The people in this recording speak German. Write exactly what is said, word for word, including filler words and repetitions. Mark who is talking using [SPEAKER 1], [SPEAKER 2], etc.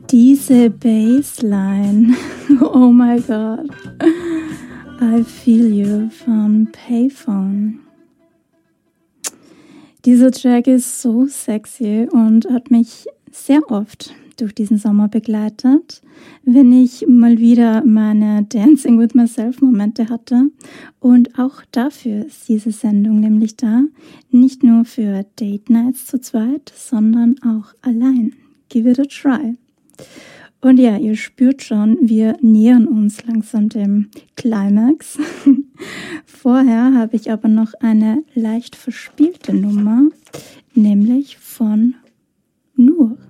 [SPEAKER 1] Diese Bassline, oh my god, I Feel You von Payphone. Dieser Track ist so sexy und hat mich sehr oft durch diesen Sommer begleitet, wenn ich mal wieder meine Dancing with Myself Momente hatte. Und auch dafür ist diese Sendung nämlich da, nicht nur für Date Nights zu zweit, sondern auch allein. Give it a try. Und ja, ihr spürt schon, wir nähern uns langsam dem Climax. Vorher habe ich aber noch eine leicht verspielte Nummer, nämlich von Noor.